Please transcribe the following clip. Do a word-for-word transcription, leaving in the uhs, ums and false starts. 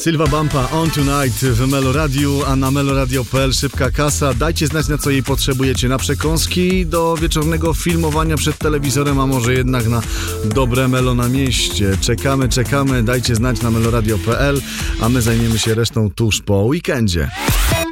Sylwa Bampa, On Tonight w Meloradiu, a na meloradio kropka p l szybka kasa. Dajcie znać, na co jej potrzebujecie. Na przekąski, do wieczornego filmowania przed telewizorem, a może jednak na dobre melo na mieście. Czekamy, czekamy. Dajcie znać na meloradio kropka p l, a my zajmiemy się resztą tuż po weekendzie.